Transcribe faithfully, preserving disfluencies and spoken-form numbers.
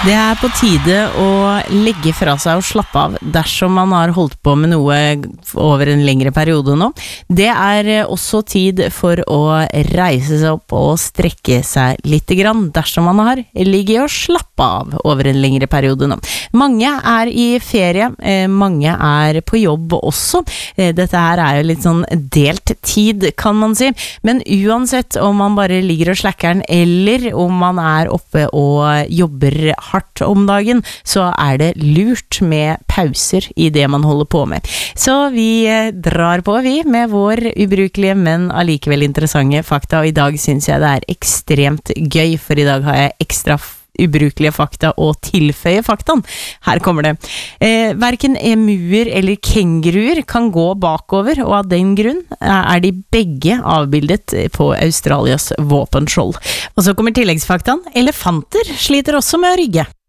Det er på tide å legge fra seg og slappe av dersom man har holdt på med noe over en lengre periode nå. Det er også tid for å reise seg opp og strekke seg litt grann dersom man har ligget og slappe av over en lengre periode nå. Mange er i ferie, mange er på jobb også. Dette her er jo litt sånn delt tid, kan man si. Men uansett om man bare ligger og slakker den, eller om man er oppe og jobber hardt om dagen, så er det lurt med pauser i det man holder på med. Så vi drar på vi med vår ubrukelige, men allikevel interessante fakta, og i dag synes jeg det er ekstremt gøy, for i dag har jeg ekstra ubrukelige fakta og tilføye faktaen. Her kommer det. Eh, hverken emuer eller kenguruer kan gå bakover, og av den grunn er de begge avbildet på Australias våpenskjold. Og så kommer tilleggsfaktaen. Elefanter sliter også med å rygge.